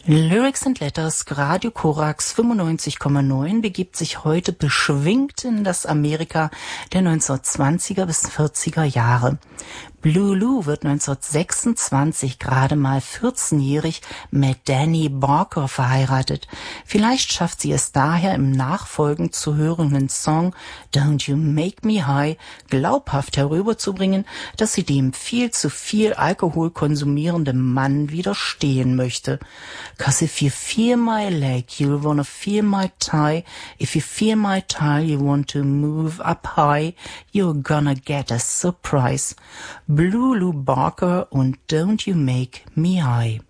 Lyrics and Letters, Radio Korax 95,9 begibt sich heute beschwingt in das Amerika der 1920er bis 40er Jahre. Blue Lou wird 1926 gerade mal 14-jährig mit Danny Barker verheiratet. Vielleicht schafft sie es daher im nachfolgend zu hörenden Song Don't You Make Me High glaubhaft herüberzubringen, dass sie dem viel zu viel Alkohol konsumierenden Mann widerstehen möchte. 'Cause if you feel my leg, you'll wanna feel my tie. If you feel my tie, you want to move up high. You're gonna get a surprise. Blue Lou Barker und Don't You Make Me High.